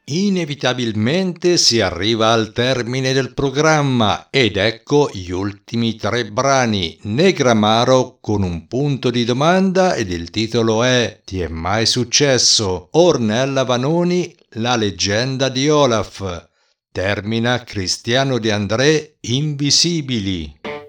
Inevitabilmente si arriva al termine del programma ed ecco gli ultimi 3 brani. Negramaro con un punto di domanda ed il titolo è Ti è mai successo? Ornella Vanoni, La leggenda di Olaf. Termina Cristiano De André, Invisibili.